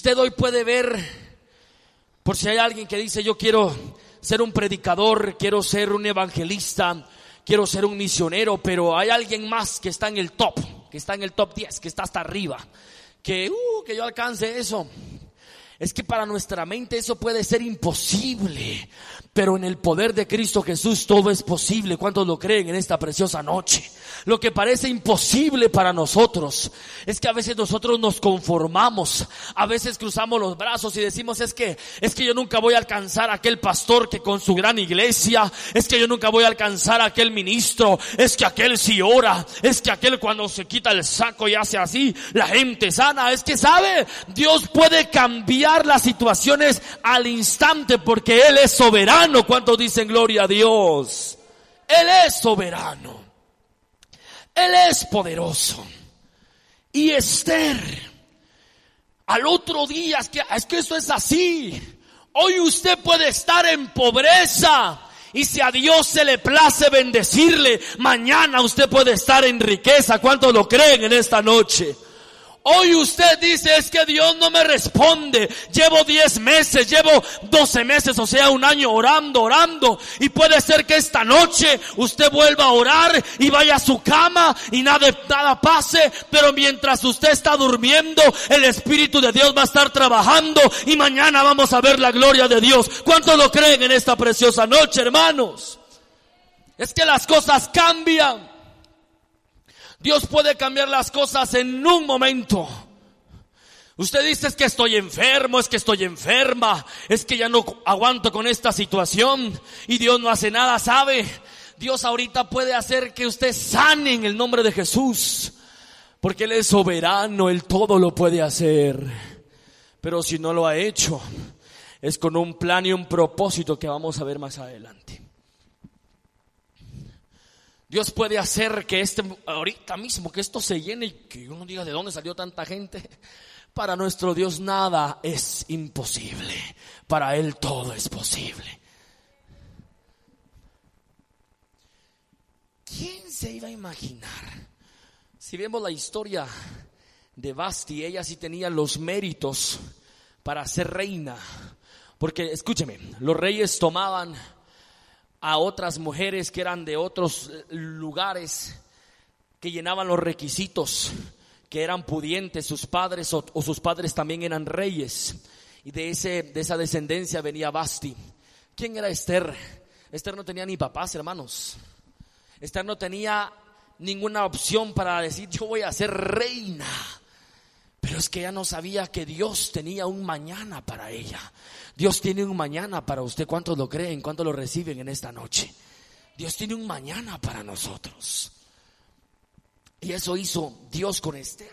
Usted hoy puede ver, por si hay alguien que dice: yo quiero ser un predicador, quiero ser un evangelista, quiero ser un misionero, pero hay alguien más que está en el top, que está en el top 10, que está hasta arriba, que yo alcance eso. Es que para nuestra mente eso puede ser imposible, pero en el poder de Cristo Jesús todo es posible. ¿Cuántos lo creen en esta preciosa noche? Lo que parece imposible para nosotros es que a veces nosotros nos conformamos, a veces cruzamos los brazos y decimos: es que yo nunca voy a alcanzar a aquel pastor que con su gran iglesia, es que yo nunca voy a alcanzar a aquel ministro, es que aquel sí ora, es que aquel cuando se quita el saco y hace así, la gente sana. Es que sabe, Dios puede cambiar las situaciones al instante porque Él es soberano. ¿Cuántos dicen gloria a Dios? Él es soberano, Él es poderoso. Y Esther, al otro día, es que esto es así. Hoy usted puede estar en pobreza, y si a Dios se le place bendecirle, mañana usted puede estar en riqueza. ¿Cuántos lo creen en esta noche? Hoy usted dice: es que Dios no me responde, llevo 10 meses, llevo 12 meses, o sea, un año orando, y puede ser que esta noche usted vuelva a orar y vaya a su cama y nada pase, pero mientras usted está durmiendo, el Espíritu de Dios va a estar trabajando y mañana vamos a ver la gloria de Dios. ¿Cuántos lo creen en esta preciosa noche, hermanos? Es que las cosas cambian. Dios puede cambiar las cosas en un momento. Usted dice: es que estoy enfermo, es que estoy enferma, es que ya no aguanto con esta situación, y Dios no hace nada. ¿Sabe? Dios ahorita puede hacer que usted sane en el nombre de Jesús, porque Él es soberano, Él todo lo puede hacer. Pero si no lo ha hecho, es con un plan y un propósito que vamos a ver más adelante. Dios puede hacer que ahorita mismo, que esto se llene y que uno diga: ¿de dónde salió tanta gente? Para nuestro Dios nada es imposible. Para Él todo es posible. ¿Quién se iba a imaginar? Si vemos la historia de Vasti, ella sí tenía los méritos para ser reina. Porque, escúcheme, los reyes tomaban a otras mujeres que eran de otros lugares, que llenaban los requisitos, que eran pudientes, sus padres o sus padres también eran reyes, y de esa descendencia venía Vasti. ¿Quién era Esther? Esther no tenía ni papás, hermanos. Esther no tenía ninguna opción para decir: yo voy a ser reina. Pero es que ella no sabía que Dios tenía un mañana para ella. Dios tiene un mañana para usted. ¿Cuántos lo creen? ¿Cuántos lo reciben en esta noche? Dios tiene un mañana para nosotros. Y eso hizo Dios con Esther.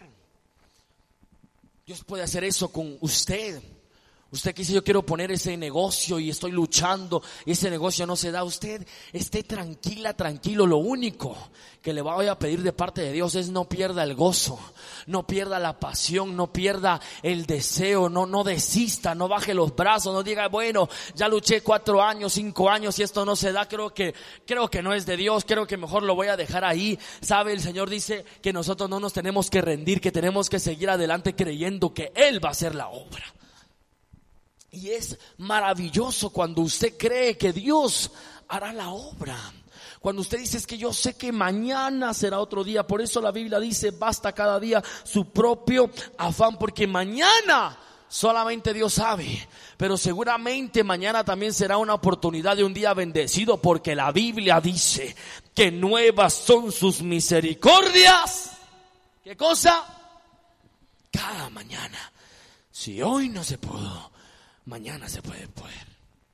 Dios puede hacer eso con usted. Usted que dice: yo quiero poner ese negocio y estoy luchando y ese negocio no se da. Usted esté tranquila, tranquilo. Lo único que le voy a pedir de parte de Dios es: no pierda el gozo, no pierda la pasión, no pierda el deseo, no desista, no baje los brazos, no diga: bueno, ya luché 4 años, 5 años y esto no se da, creo que no es de Dios, creo que mejor lo voy a dejar ahí. Sabe, el Señor dice que nosotros no nos tenemos que rendir, que tenemos que seguir adelante creyendo que Él va a hacer la obra. Y es maravilloso cuando usted cree que Dios hará la obra. Cuando usted dice: es que yo sé que mañana será otro día. Por eso la Biblia dice: basta cada día su propio afán, porque mañana solamente Dios sabe. Pero seguramente mañana también será una oportunidad de un día bendecido, porque la Biblia dice que nuevas son sus misericordias. ¿Qué cosa? Cada mañana. Si hoy no se pudo, mañana se puede poder.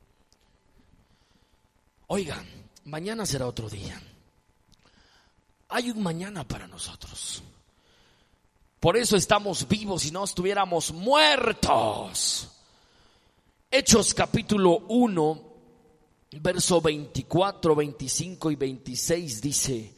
Oigan, mañana será otro día. Hay un mañana para nosotros. Por eso estamos vivos, si no estuviéramos muertos. Hechos capítulo 1, verso 24, 25 y 26 dice: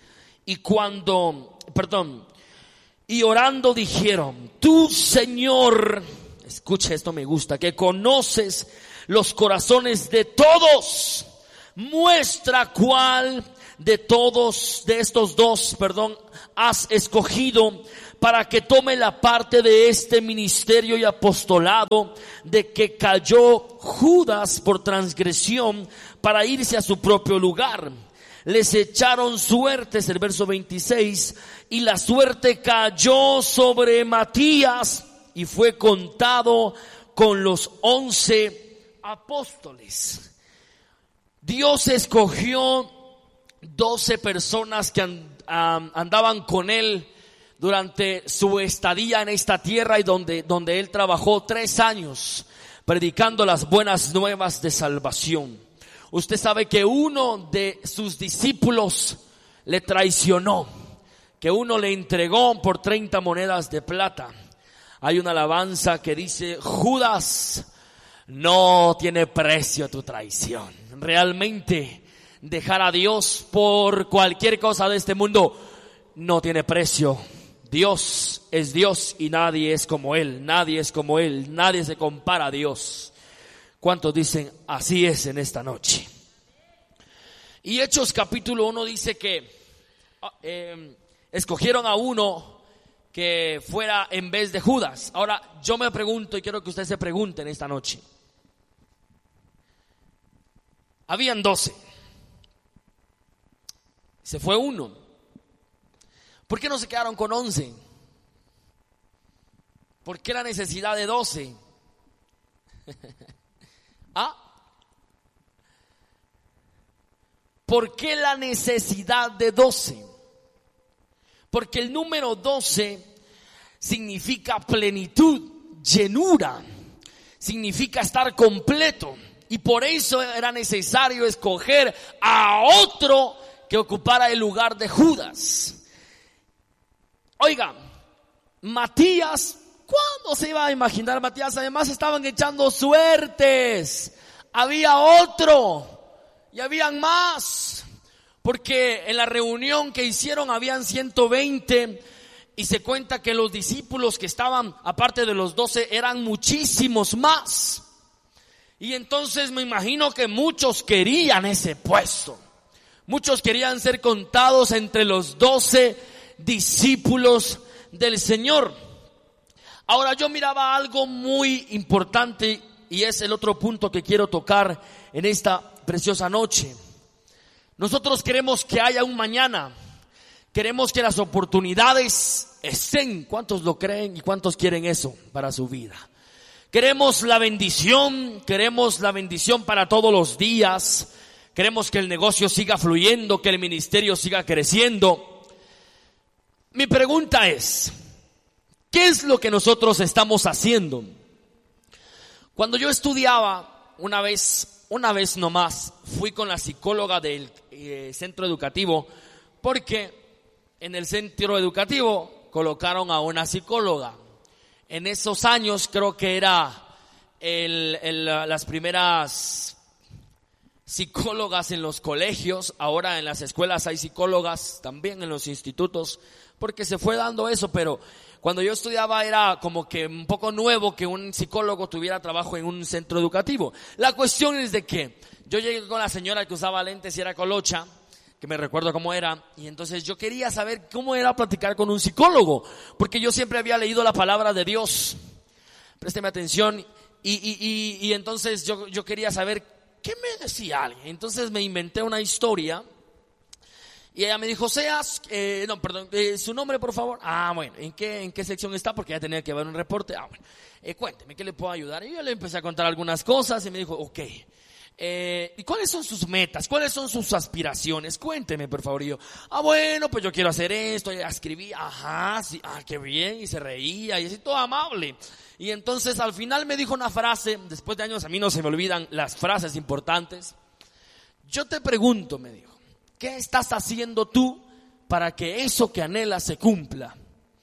y orando dijeron: tú, Señor, escucha, esto me gusta, que conoces los corazones de todos, muestra cuál de estos dos has escogido para que tome la parte de este ministerio y apostolado de que cayó Judas por transgresión para irse a su propio lugar. Les echaron suertes, el verso 26, y la suerte cayó sobre Matías y fue contado con los 11 apóstoles. Dios escogió 12 personas que andaban con él durante su estadía en esta tierra y donde él trabajó 3 años predicando las buenas nuevas de salvación. Usted sabe que uno de sus discípulos le traicionó, que uno le entregó por 30 monedas de plata. Hay una alabanza que dice: Judas, no tiene precio tu traición. Realmente dejar a Dios por cualquier cosa de este mundo no tiene precio. Dios es Dios y nadie es como Él, nadie es como Él, nadie se compara a Dios. ¿Cuántos dicen así es en esta noche? Y Hechos capítulo 1 dice que escogieron a uno que fuera en vez de Judas. Ahora yo me pregunto y quiero que usted se pregunte en esta noche. Habían 12. Se fue uno. ¿Por qué no se quedaron con 11? ¿Por qué la necesidad de 12? ¿Ah? ¿Por qué la necesidad de 12? Porque el número 12 significa plenitud, llenura, significa estar completo. Y por eso era necesario escoger a otro que ocupara el lugar de Judas. Oiga, Matías, ¿cuándo se iba a imaginar Matías? Además estaban echando suertes. Había otro y habían más. Porque en la reunión que hicieron habían 120 y se cuenta que los discípulos que estaban, aparte de los 12, eran muchísimos más. Y entonces me imagino que muchos querían ese puesto. Muchos querían ser contados entre los 12 discípulos del Señor. Ahora yo miraba algo muy importante y es el otro punto que quiero tocar en esta preciosa noche. Nosotros queremos que haya un mañana. Queremos que las oportunidades estén. ¿Cuántos lo creen y cuántos quieren eso para su vida? Queremos la bendición para todos los días. Queremos que el negocio siga fluyendo, que el ministerio siga creciendo. Mi pregunta es, ¿qué es lo que nosotros estamos haciendo? Cuando yo estudiaba, una vez nomás, fui con la psicóloga del centro educativo, porque en el centro educativo colocaron a una psicóloga. En esos años creo que era las primeras psicólogas en los colegios. Ahora en las escuelas hay psicólogas, también en los institutos, porque se fue dando eso, pero cuando yo estudiaba era como que un poco nuevo que un psicólogo tuviera trabajo en un centro educativo. La cuestión es de que yo llegué con la señora que usaba lentes y era colocha, que me recuerdo cómo era, y entonces yo quería saber cómo era platicar con un psicólogo, porque yo siempre había leído la palabra de Dios. Présteme atención, y entonces yo quería saber qué me decía alguien. Entonces me inventé una historia. Y ella me dijo, su nombre por favor. Bueno, ¿en qué sección está? Porque ya tenía que ver un reporte. Bueno, cuénteme, ¿qué le puedo ayudar? Y yo le empecé a contar algunas cosas y me dijo, ok. ¿Y cuáles son sus metas? ¿Cuáles son sus aspiraciones? Cuénteme, por favor. Y yo, bueno, pues yo quiero hacer esto. Ya escribí, sí, qué bien. Y se reía y así todo amable. Y entonces al final me dijo una frase. Después de años a mí no se me olvidan las frases importantes. Yo te pregunto, me dijo, ¿qué estás haciendo tú para que eso que anhelas se cumpla?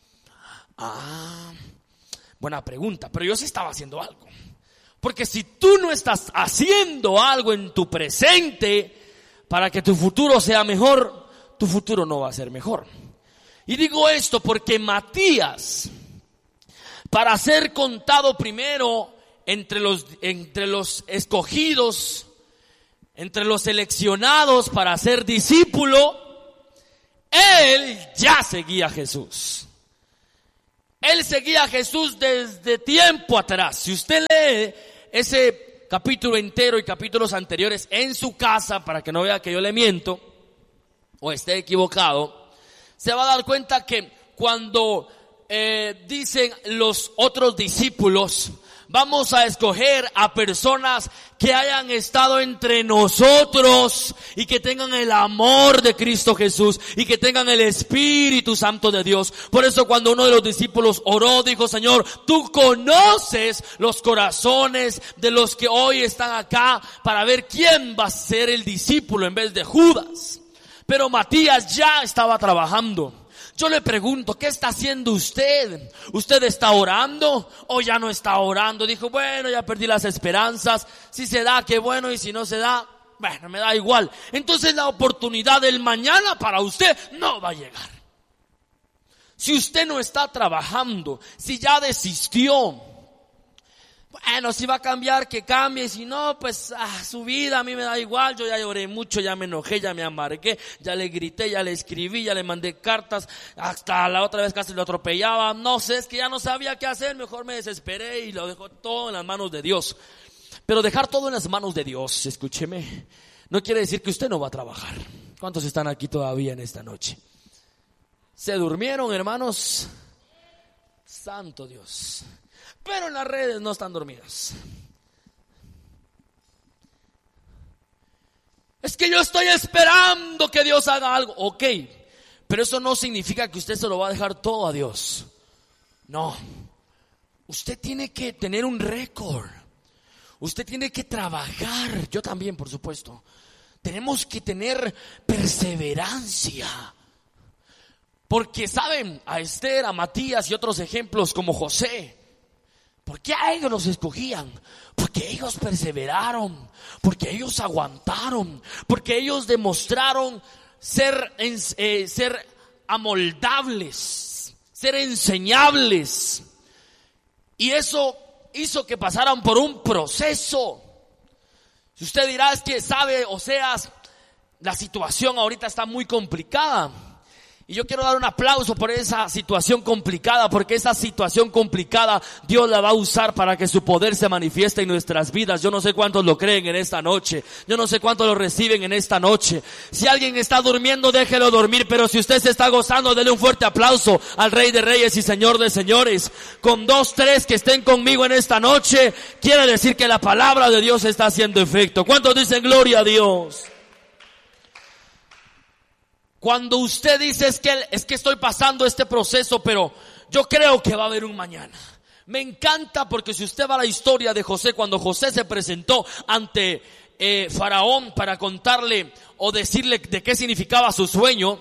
Buena pregunta, pero yo sí estaba haciendo algo. Porque si tú no estás haciendo algo en tu presente para que tu futuro sea mejor, tu futuro no va a ser mejor. Y digo esto porque Matías, para ser contado primero entre los escogidos, entre los seleccionados para ser discípulo, él ya seguía a Jesús. Él seguía a Jesús desde tiempo atrás. Si usted lee ese capítulo entero y capítulos anteriores en su casa, para que no vea que yo le miento o esté equivocado, se va a dar cuenta que cuando dicen los otros discípulos, vamos a escoger a personas que hayan estado entre nosotros y que tengan el amor de Cristo Jesús y que tengan el Espíritu Santo de Dios. Por eso cuando uno de los discípulos oró, dijo: Señor, tú conoces los corazones de los que hoy están acá, para ver quién va a ser el discípulo en vez de Judas. Pero Matías ya estaba trabajando. Yo le pregunto, ¿qué está haciendo usted? ¿Usted está orando o ya no está orando? Dijo: bueno, ya perdí las esperanzas. Si se da, qué bueno, y si no se da, bueno, me da igual. Entonces la oportunidad del mañana para usted no va a llegar. Si usted no está trabajando, si ya desistió, bueno, si va a cambiar, que cambie. Si no, pues su vida a mí me da igual. Yo ya lloré mucho, ya me enojé, ya me amargué, ya le grité, ya le escribí, ya le mandé cartas. Hasta la otra vez casi lo atropellaba. No sé, es que ya no sabía qué hacer. Mejor me desesperé y lo dejó todo en las manos de Dios. Pero dejar todo en las manos de Dios, escúcheme, no quiere decir que usted no va a trabajar. ¿Cuántos están aquí todavía en esta noche? ¿Se durmieron, hermanos? Santo Dios. Pero en las redes no están dormidas. Es que yo estoy esperando que Dios haga algo. Ok, pero eso no significa que usted se lo va a dejar todo a Dios. No, usted tiene que tener un récord. Usted tiene que trabajar. Yo también, por supuesto. Tenemos que tener perseverancia. Porque saben, a Esther, a Matías y otros ejemplos como José, ¿por qué a ellos los escogían? Porque ellos perseveraron, porque ellos aguantaron, porque ellos demostraron ser amoldables, ser enseñables. Y eso hizo que pasaran por un proceso. Si usted dirá, es que sabe, Oseas, la situación ahorita está muy complicada. Y yo quiero dar un aplauso por esa situación complicada, porque esa situación complicada Dios la va a usar para que su poder se manifieste en nuestras vidas. Yo no sé cuántos lo creen en esta noche. Yo no sé cuántos lo reciben en esta noche. Si alguien está durmiendo, déjelo dormir. Pero si usted se está gozando, dele un fuerte aplauso al Rey de Reyes y Señor de Señores. Con 2, 3 que estén conmigo en esta noche, quiere decir que la palabra de Dios está haciendo efecto. ¿Cuántos dicen gloria a Dios? Cuando usted dice es que estoy pasando este proceso, pero yo creo que va a haber un mañana. Me encanta porque si usted va a la historia de José, cuando José se presentó ante Faraón para contarle o decirle de qué significaba su sueño,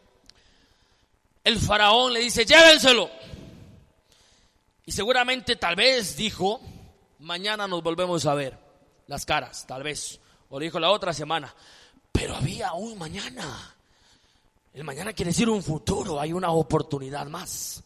el Faraón le dice: llévenselo. Y seguramente tal vez dijo: mañana nos volvemos a ver las caras, tal vez. O dijo la otra semana. Pero había un mañana. El mañana quiere decir un futuro, hay una oportunidad más.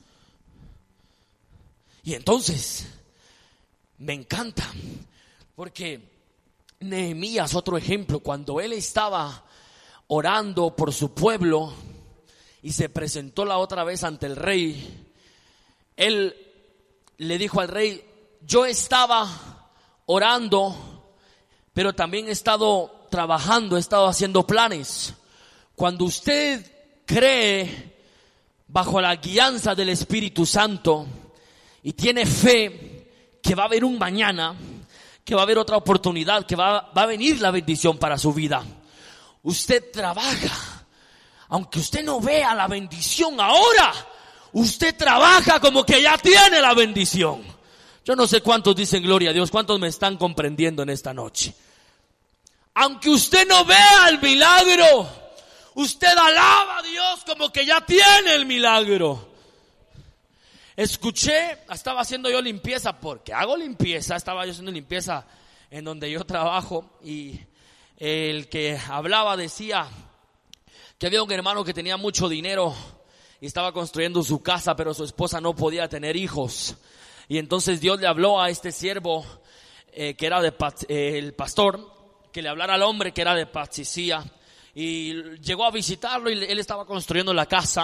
Y entonces, me encanta, porque Nehemías, otro ejemplo, cuando él estaba orando por su pueblo y se presentó la otra vez ante el rey, él le dijo al rey: yo estaba orando, pero también he estado trabajando, he estado haciendo planes. Cuando usted cree bajo la guianza del Espíritu Santo y tiene fe que va a haber un mañana, que va a haber otra oportunidad, que va a venir la bendición para su vida, usted trabaja. Aunque usted no vea la bendición ahora, usted trabaja como que ya tiene la bendición. Yo no sé cuántos dicen gloria a Dios, cuántos me están comprendiendo en esta noche. Aunque usted no vea el milagro, usted alaba a Dios como que ya tiene el milagro. Estaba haciendo yo limpieza, porque hago limpieza, estaba yo haciendo limpieza en donde yo trabajo, y el que hablaba decía que había un hermano que tenía mucho dinero y estaba construyendo su casa, pero su esposa no podía tener hijos. Y entonces Dios le habló a este siervo que era el pastor, que le hablara al hombre que era de Patsicía. Y llegó a visitarlo y él estaba construyendo la casa,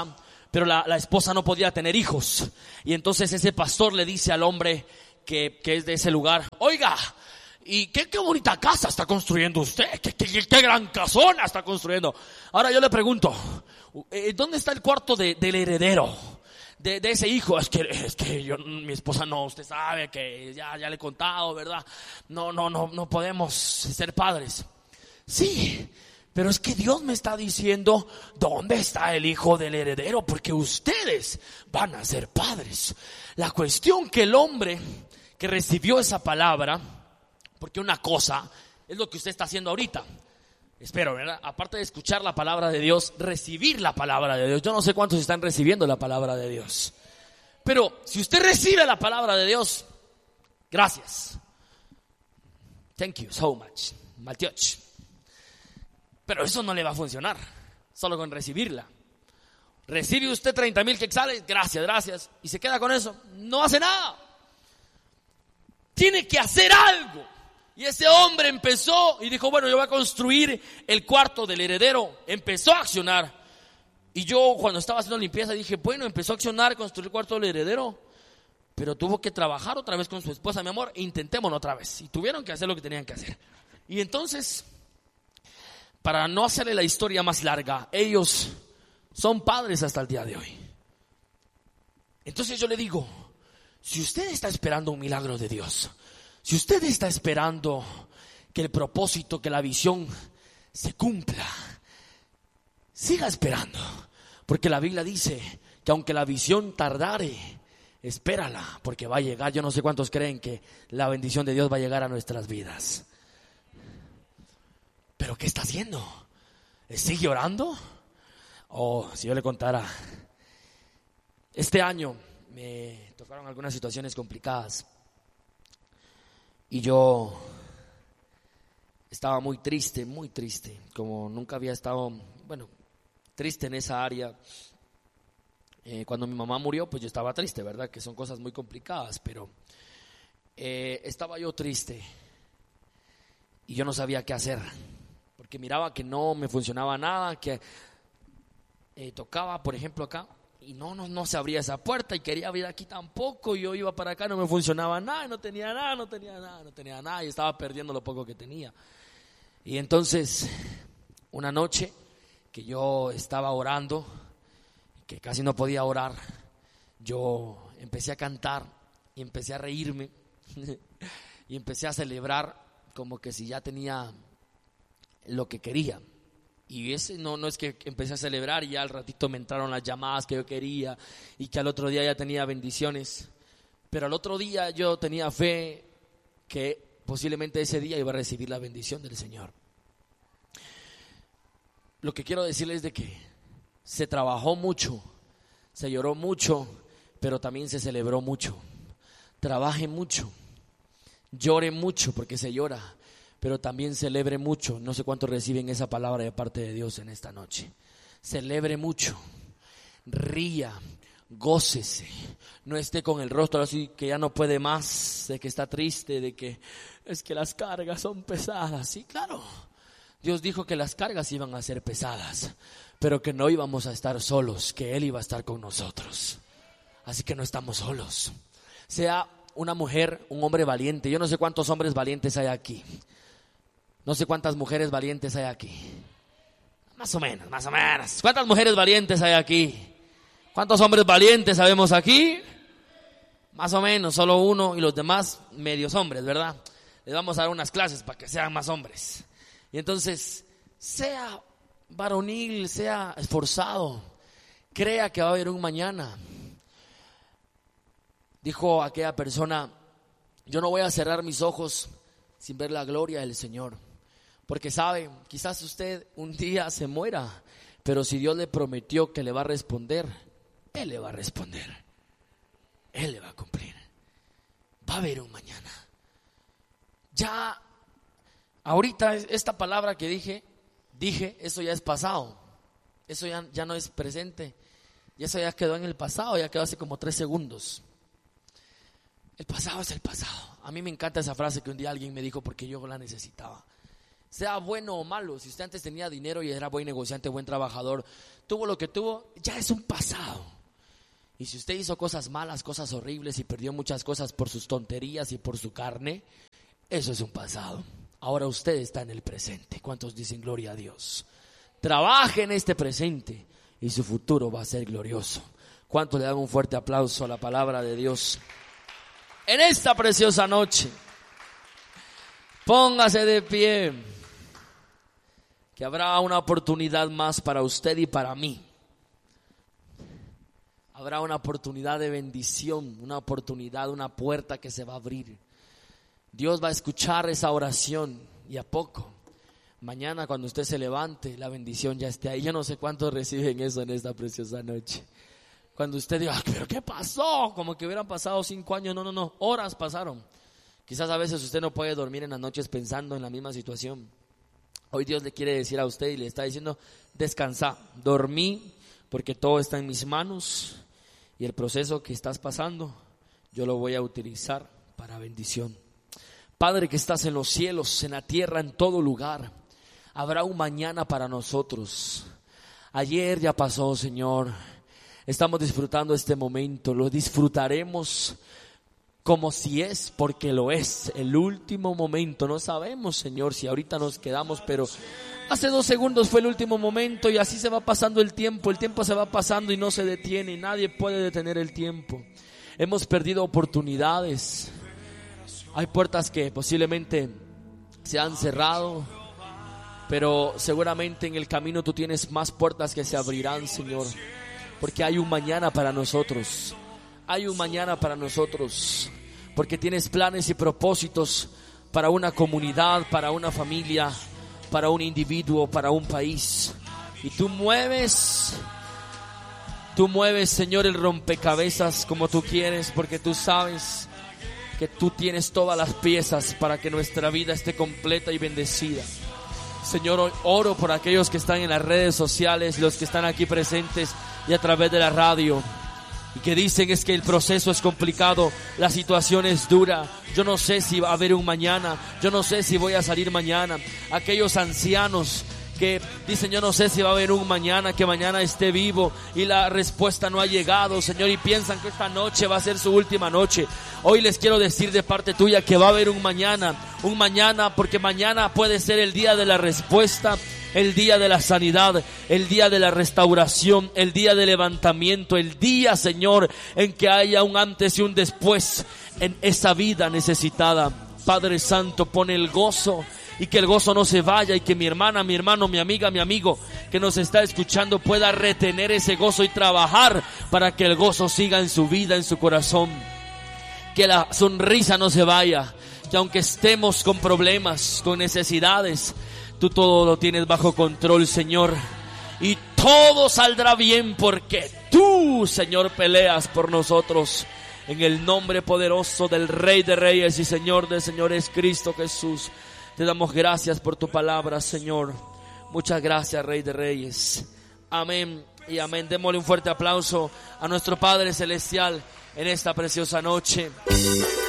pero la esposa no podía tener hijos. Y entonces ese pastor le dice al hombre que es de ese lugar: oiga, y qué bonita casa está construyendo usted, qué gran casona está construyendo. Ahora yo le pregunto, ¿dónde está el cuarto del heredero? De ese hijo. Es que yo, mi esposa no, usted sabe que ya le he contado, ¿verdad? No podemos ser padres. Sí, pero es que Dios me está diciendo dónde está el hijo del heredero, porque ustedes van a ser padres. La cuestión que el hombre que recibió esa palabra, porque una cosa es lo que usted está haciendo ahorita, espero, ¿verdad? Aparte de escuchar la palabra de Dios, recibir la palabra de Dios. Yo no sé cuántos están recibiendo la palabra de Dios, pero si usted recibe la palabra de Dios, gracias, thank you so much, Matioch. Pero eso no le va a funcionar solo con recibirla. Recibe usted 30,000 quetzales, gracias, y se queda con eso, no hace nada. Tiene que hacer algo. Y ese hombre empezó y dijo: bueno, yo voy a construir el cuarto del heredero. Empezó a accionar. Y yo, cuando estaba haciendo limpieza, dije: bueno, empezó a accionar, construir el cuarto del heredero, pero tuvo que trabajar otra vez con su esposa. Mi amor, intentémoslo otra vez. Y tuvieron que hacer lo que tenían que hacer. Y entonces, para no hacerle la historia más larga, ellos son padres hasta el día de hoy. Entonces yo le digo: si usted está esperando un milagro de Dios, si usted está esperando que el propósito, que la visión se cumpla, siga esperando, porque la Biblia dice que aunque la visión tardare, espérala, porque va a llegar. Yo no sé cuántos creen que la bendición de Dios va a llegar a nuestras vidas. ¿Pero qué está haciendo? ¿Sigue orando? Si yo le contara, este año me tocaron algunas situaciones complicadas y yo estaba muy triste, como nunca había estado, triste en esa área. Cuando mi mamá murió, pues yo estaba triste, ¿verdad? Que son cosas muy complicadas, pero estaba yo triste y yo no sabía qué hacer, porque miraba que no me funcionaba nada, que tocaba, por ejemplo, acá, y no se abría esa puerta, y quería abrir aquí tampoco. Yo iba para acá, no me funcionaba nada, no tenía nada, y estaba perdiendo lo poco que tenía. Y entonces, una noche que yo estaba orando, que casi no podía orar, yo empecé a cantar y empecé a reírme y empecé a celebrar como que si ya tenía lo que quería. Y ese no es que empecé a celebrar y ya al ratito me entraron las llamadas que yo quería y que al otro día ya tenía bendiciones. Pero al otro día yo tenía fe que posiblemente ese día iba a recibir la bendición del Señor. Lo que quiero decirles es de que se trabajó mucho, se lloró mucho, pero también se celebró mucho. Trabaje mucho, llore mucho, porque se llora, pero también celebre mucho. No sé cuántos reciben esa palabra de parte de Dios en esta noche. Celebre mucho, ría, gócese, no esté con el rostro así que ya no puede más, de que está triste, de que es que las cargas son pesadas. Sí, claro, Dios dijo que las cargas iban a ser pesadas, pero que no íbamos a estar solos, que Él iba a estar con nosotros. Así que no estamos solos. Sea una mujer, un hombre valiente. Yo no sé cuántos hombres valientes hay aquí. No sé cuántas mujeres valientes hay aquí. Más o menos. ¿Cuántas mujeres valientes hay aquí? ¿Cuántos hombres valientes sabemos aquí? Más o menos, solo uno, y los demás medios hombres, ¿verdad? Les vamos a dar unas clases para que sean más hombres. Y entonces, sea varonil, sea esforzado, crea que va a haber un mañana. Dijo aquella persona: yo no voy a cerrar mis ojos sin ver la gloria del Señor. Porque sabe, quizás usted un día se muera, pero si Dios le prometió que le va a responder, Él le va a responder. Él le va a cumplir. Va a haber un mañana. Ya, ahorita esta palabra que dije, eso ya es pasado. Eso ya no es presente. Y eso ya quedó en el pasado, ya quedó hace como 3 segundos. El pasado es el pasado. A mí me encanta esa frase que un día alguien me dijo porque yo la necesitaba. sea bueno o malo. Si usted antes tenía dinero y era buen negociante, buen trabajador, tuvo lo que tuvo, ya es un pasado. Y si usted hizo cosas malas, cosas horribles y perdió muchas cosas por sus tonterías y por su carne, eso es un pasado. Ahora usted está en el presente. ¿Cuántos dicen gloria a Dios? Trabaje en este presente y su futuro va a ser glorioso. ¿Cuántos le dan un fuerte aplauso a la palabra de Dios en esta preciosa noche? Póngase de pie, que habrá una oportunidad más para usted y para mí. Habrá una oportunidad de bendición, una oportunidad, una puerta que se va a abrir. Dios va a escuchar esa oración y a poco, mañana cuando usted se levante, la bendición ya esté ahí. Yo no sé cuántos reciben eso en esta preciosa noche. Cuando usted diga, ¿pero qué pasó? Como que hubieran pasado 5 años. No, horas pasaron. Quizás a veces usted no puede dormir en las noches pensando en la misma situación. Hoy Dios le quiere decir a usted y le está diciendo, descansa, dormí, porque todo está en mis manos y el proceso que estás pasando, yo lo voy a utilizar para bendición. Padre que estás en los cielos, en la tierra, en todo lugar, habrá un mañana para nosotros. Ayer ya pasó, Señor. Estamos disfrutando este momento, lo disfrutaremos como si es, porque lo es, el último momento. No sabemos, Señor, si ahorita nos quedamos, pero hace 2 segundos fue el último momento y así se va pasando el tiempo se va pasando y no se detiene y nadie puede detener el tiempo. Hemos perdido oportunidades, hay puertas que posiblemente se han cerrado, pero seguramente en el camino tú tienes más puertas que se abrirán, Señor, porque hay un mañana para nosotros. Hay un mañana para nosotros, porque tienes planes y propósitos para una comunidad, para una familia, para un individuo, para un país. Y tú mueves, Señor, el rompecabezas como tú quieres, porque tú sabes que tú tienes todas las piezas para que nuestra vida esté completa y bendecida. Señor, hoy oro por aquellos que están en las redes sociales, los que están aquí presentes y a través de la radio, y que dicen es que el proceso es complicado, la situación es dura, yo no sé si va a haber un mañana, yo no sé si voy a salir mañana. Aquellos ancianos que dicen yo no sé si va a haber un mañana, que mañana esté vivo y la respuesta no ha llegado, Señor, y piensan que esta noche va a ser su última noche. Hoy les quiero decir de parte tuya que va a haber un mañana, porque mañana puede ser el día de la respuesta, el día de la sanidad, el día de la restauración, el día del levantamiento, el día, Señor, en que haya un antes y un después en esa vida necesitada. Padre Santo, pone el gozo y que el gozo no se vaya, y que mi hermana, mi hermano, mi amiga, mi amigo que nos está escuchando pueda retener ese gozo y trabajar para que el gozo siga en su vida, en su corazón. Que la sonrisa no se vaya, que aunque estemos con problemas, con necesidades, tú todo lo tienes bajo control, Señor, y todo saldrá bien porque tú, Señor, peleas por nosotros. En el nombre poderoso del Rey de Reyes y Señor de Señores, Cristo Jesús, te damos gracias por tu palabra, Señor. Muchas gracias, Rey de Reyes. Amén y amén. Démosle un fuerte aplauso a nuestro Padre Celestial en esta preciosa noche.